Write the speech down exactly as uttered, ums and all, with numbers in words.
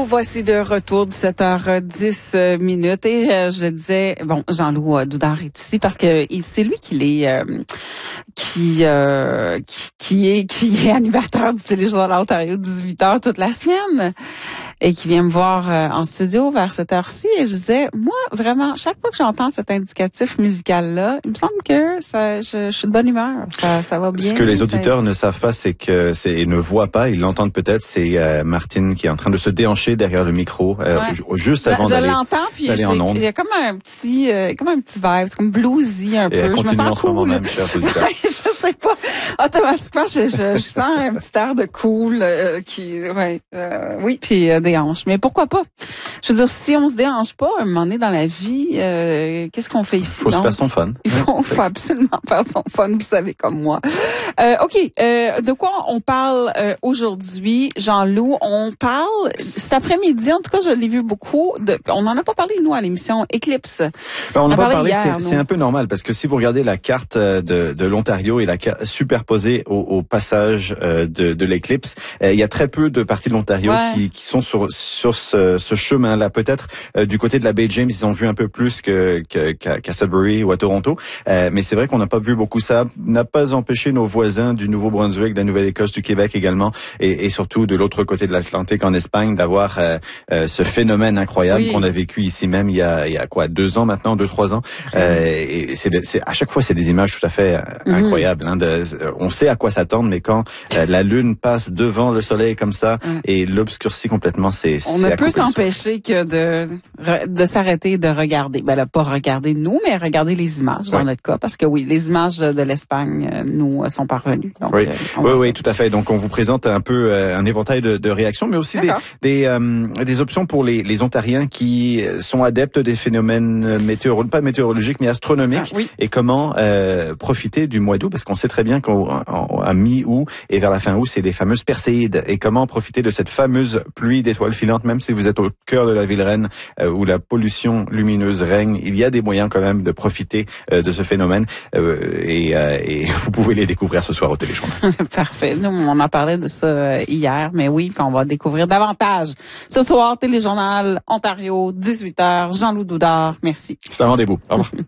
voici de retour de sept heures dix minutes et euh, je le disais, bon, Jean-Loup Doudard est ici parce que il, c'est lui qui l'est, euh, qui, euh, qui qui est qui est animateur du Téléjournal Ontario dix-huit heures toute la semaine et qui vient me voir euh, en studio vers cette heure-ci et je disais, moi vraiment, chaque fois que j'entends cet indicatif musical-là, il me semble que ça, je, je suis de bonne humeur, ça, ça va bien. Ce que les ça... auditeurs ne savent pas, c'est que c'est et ne voient pas, ils l'entendent peut-être, c'est euh, Martine qui est en train de se déhancher derrière le micro, euh, ouais. juste avant je, d'aller. Je l'entends puis il y a comme un petit, euh, comme un petit vibe, c'est comme bluesy un et peu. Elle continue je me sens en ce cool. moment même, chers auditeurs. je sais pas, automatiquement je, je, je sens un petit air de cool euh, qui, ouais, euh, oui, puis euh, des hanches. Mais pourquoi pas? Je veux dire, si on se déhanche pas, à un moment donné dans la vie, euh, qu'est-ce qu'on fait ici? Il faut donc? se faire son fun. Il faut, faut absolument faire son fun, vous savez, comme moi. Euh, OK, euh, de quoi on parle euh, aujourd'hui, Jean-Loup? On parle, cet après-midi, en tout cas, je l'ai vu beaucoup, de, on n'en a pas parlé, nous, à l'émission Eclipse. Ben, on n'a pas parlé, hier, c'est, c'est un peu normal, parce que si vous regardez la carte de, de l'Ontario et la carte superposée au, au passage euh, de, de l'Eclipse, euh, il y a très peu de parties de l'Ontario ouais. qui, qui sont sur, sur ce, ce chemin-là. Peut-être euh, du côté de la baie James, ils ont vu un peu plus que, que, qu'à, qu'à Sudbury ou à Toronto, euh, mais c'est vrai qu'on n'a pas vu beaucoup ça. N'a pas empêché nos voisins du Nouveau-Brunswick, de la Nouvelle-Écosse, du Québec également, et, et surtout de l'autre côté de l'Atlantique en Espagne, d'avoir euh, euh, ce phénomène incroyable oui. qu'on a vécu ici même il y a, il y a quoi, deux ans maintenant, deux trois ans. Euh, et c'est, c'est à chaque fois c'est des images tout à fait mm-hmm. incroyables. Hein, de, on sait à quoi s'attendre, mais quand euh, la lune passe devant le soleil comme ça mm. et l'obscurcit complètement, c'est on c'est ne peut s'empêcher que de de s'arrêter et de regarder. Ben là, pas regarder nous, mais regarder les images dans ouais. notre cas, parce que oui, les images de l'Espagne nous sont parvenues. Donc, oui, euh, oui, oui, tout à fait. Donc on vous présente un peu euh, un éventail de, de réactions, mais aussi D'accord. des des, euh, des options pour les, les Ontariens qui sont adeptes des phénomènes météorologiques, pas météorologiques, mais astronomiques, ah, oui. et comment euh, profiter du mois d'août, parce qu'on sait très bien qu'à mi-août et vers la fin août, c'est les fameuses perséides, et comment profiter de cette fameuse pluie d'étoiles filantes, même si vous êtes au cœur de la ville reine euh, où la pollution lumineuse règne, il y a des moyens quand même de profiter euh, de ce phénomène, euh, et, euh, et vous pouvez les découvrir ce soir au Téléjournal. Parfait. Nous, on en parlait de ça hier, mais oui, puis on va découvrir davantage ce soir, Téléjournal Ontario, dix-huit heures, Jean-Loup Doudard. Merci. C'est un rendez-vous. Au revoir.